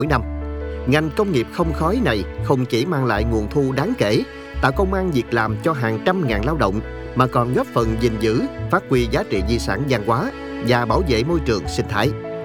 mỗi năm. Ngành công nghiệp không khói này không chỉ mang lại nguồn thu đáng kể, tạo công ăn việc làm cho hàng trăm ngàn lao động, mà còn góp phần gìn giữ, phát huy giá trị di sản văn hóa và bảo vệ môi trường sinh thái.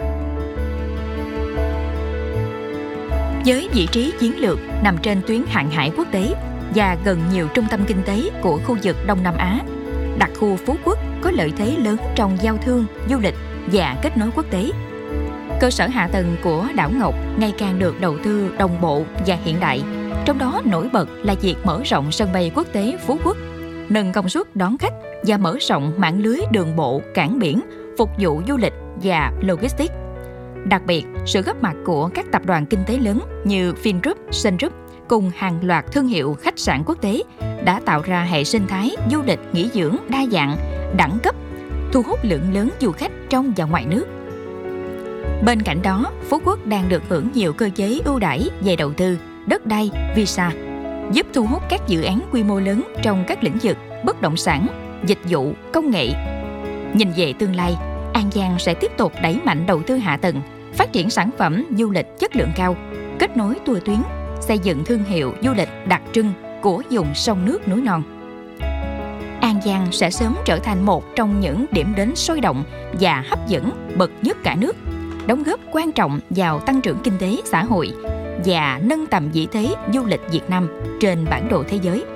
Với vị trí chiến lược nằm trên tuyến hàng hải quốc tế và gần nhiều trung tâm kinh tế của khu vực Đông Nam Á, đặc khu Phú Quốc có lợi thế lớn trong giao thương, du lịch và kết nối quốc tế. Cơ sở hạ tầng của đảo Ngọc ngày càng được đầu tư đồng bộ và hiện đại, trong đó nổi bật là việc mở rộng sân bay quốc tế Phú Quốc, nâng công suất đón khách và mở rộng mạng lưới đường bộ, cảng biển, phục vụ du lịch và logistics. Đặc biệt, sự góp mặt của các tập đoàn kinh tế lớn như Vingroup, Sun Group cùng hàng loạt thương hiệu khách sạn quốc tế đã tạo ra hệ sinh thái du lịch nghỉ dưỡng đa dạng, đẳng cấp, thu hút lượng lớn du khách trong và ngoài nước. Bên cạnh đó, Phú Quốc đang được hưởng nhiều cơ chế ưu đãi về đầu tư, đất đai, visa, giúp thu hút các dự án quy mô lớn trong các lĩnh vực bất động sản, dịch vụ, công nghệ. Nhìn về tương lai, An Giang sẽ tiếp tục đẩy mạnh đầu tư hạ tầng, phát triển sản phẩm du lịch chất lượng cao, kết nối tour tuyến, xây dựng thương hiệu du lịch đặc trưng của vùng sông nước núi non. An Giang sẽ sớm trở thành một trong những điểm đến sôi động và hấp dẫn bậc nhất cả nước, đóng góp quan trọng vào tăng trưởng kinh tế xã hội và nâng tầm vị thế du lịch Việt Nam trên bản đồ thế giới.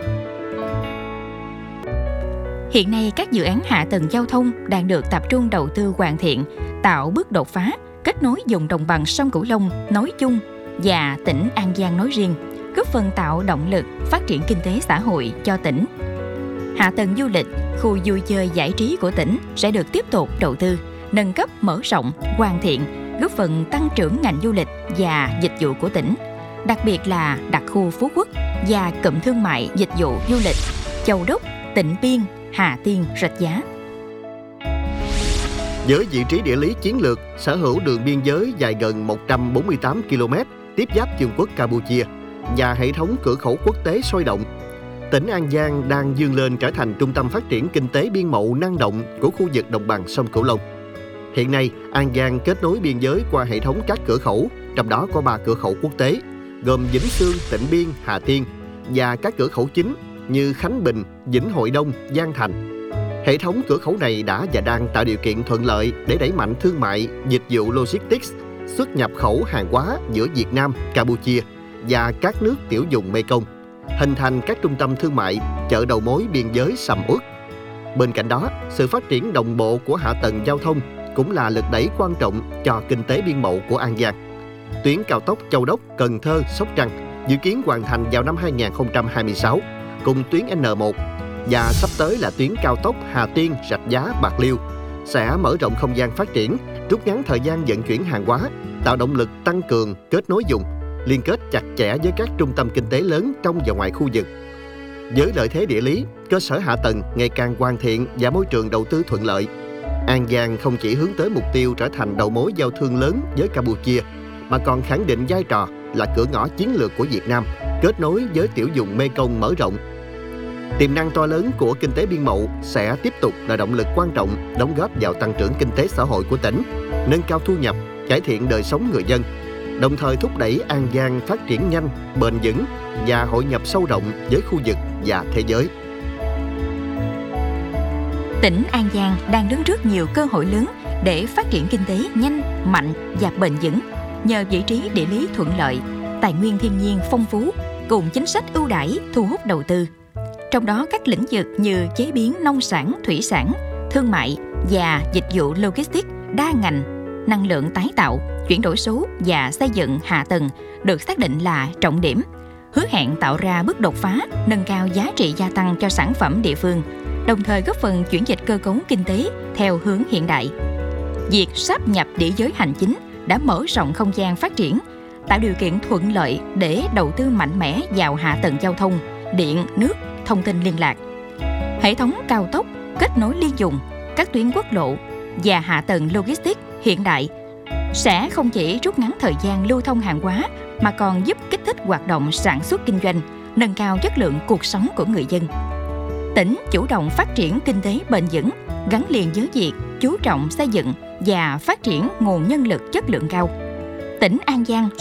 Hiện nay, các dự án hạ tầng giao thông đang được tập trung đầu tư hoàn thiện, tạo bước đột phá, kết nối vùng đồng bằng sông Cửu Long nói chung và tỉnh An Giang nói riêng, góp phần tạo động lực phát triển kinh tế xã hội cho tỉnh. Hạ tầng du lịch, khu vui chơi giải trí của tỉnh sẽ được tiếp tục đầu tư, nâng cấp, mở rộng, hoàn thiện, góp phần tăng trưởng ngành du lịch và dịch vụ của tỉnh, đặc biệt là đặc khu Phú Quốc và cụm thương mại dịch vụ du lịch Châu Đốc, Tịnh Biên, Hà Tiên, Rạch Giá. Với vị trí địa lý chiến lược, sở hữu đường biên giới dài gần 148 km tiếp giáp Vương quốc Campuchia và hệ thống cửa khẩu quốc tế sôi động, tỉnh An Giang đang vươn lên trở thành trung tâm phát triển kinh tế biên mậu năng động của khu vực đồng bằng sông Cửu Long. Hiện nay, An Giang kết nối biên giới qua hệ thống các cửa khẩu, trong đó có 3 cửa khẩu quốc tế, gồm Vĩnh Sương, Tịnh Biên, Hà Tiên và các cửa khẩu chính như Khánh Bình, Vĩnh Hội Đông, Giang Thành. Hệ thống cửa khẩu này đã và đang tạo điều kiện thuận lợi để đẩy mạnh thương mại, dịch vụ logistics, xuất nhập khẩu hàng hóa giữa Việt Nam, Campuchia và các nước tiểu vùng Mekong, hình thành các trung tâm thương mại, chợ đầu mối biên giới sầm uất. Bên cạnh đó, sự phát triển đồng bộ của hạ tầng giao thông cũng là lực đẩy quan trọng cho kinh tế biên mậu của An Giang. Tuyến cao tốc Châu Đốc, Cần Thơ, Sóc Trăng dự kiến hoàn thành vào năm 2026, cùng tuyến N1, và sắp tới là tuyến cao tốc Hà Tiên, Rạch Giá, Bạc Liêu, sẽ mở rộng không gian phát triển, rút ngắn thời gian vận chuyển hàng hóa, tạo động lực tăng cường kết nối vùng, liên kết chặt chẽ với các trung tâm kinh tế lớn trong và ngoài khu vực. Với lợi thế địa lý, cơ sở hạ tầng ngày càng hoàn thiện và môi trường đầu tư thuận lợi, An Giang không chỉ hướng tới mục tiêu trở thành đầu mối giao thương lớn với Campuchia, mà còn khẳng định vai trò là cửa ngõ chiến lược của Việt Nam, kết nối với tiểu vùng Mekong mở rộng. Tiềm năng to lớn của kinh tế biên mậu sẽ tiếp tục là động lực quan trọng đóng góp vào tăng trưởng kinh tế xã hội của tỉnh, nâng cao thu nhập, cải thiện đời sống người dân, đồng thời thúc đẩy An Giang phát triển nhanh, bền vững và hội nhập sâu rộng với khu vực và thế giới. Tỉnh An Giang đang đứng trước nhiều cơ hội lớn để phát triển kinh tế nhanh, mạnh và bền vững nhờ vị trí địa lý thuận lợi, tài nguyên thiên nhiên phong phú cùng chính sách ưu đãi thu hút đầu tư. Trong đó các lĩnh vực như chế biến nông sản, thủy sản, thương mại và dịch vụ logistics đa ngành, năng lượng tái tạo, chuyển đổi số và xây dựng hạ tầng được xác định là trọng điểm, hứa hẹn tạo ra bước đột phá, nâng cao giá trị gia tăng cho sản phẩm địa phương, đồng thời góp phần chuyển dịch cơ cấu kinh tế theo hướng hiện đại. Việc sáp nhập địa giới hành chính đã mở rộng không gian phát triển, tạo điều kiện thuận lợi để đầu tư mạnh mẽ vào hạ tầng giao thông, điện, nước, thông tin liên lạc. Hệ thống cao tốc kết nối liên vùng, các tuyến quốc lộ và hạ tầng logistics hiện đại sẽ không chỉ rút ngắn thời gian lưu thông hàng hóa mà còn giúp kích thích hoạt động sản xuất kinh doanh, nâng cao chất lượng cuộc sống của người dân. Tỉnh chủ động phát triển kinh tế bền vững, gắn liền với việc chú trọng xây dựng và phát triển nguồn nhân lực chất lượng cao. Tỉnh An Giang